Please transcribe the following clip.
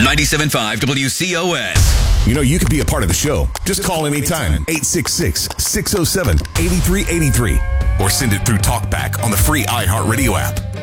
97.5 WCOS. You know, you could be a part of the show. Just call anytime. 866-607-8383. Or send it through TalkBack on the free iHeartRadio app.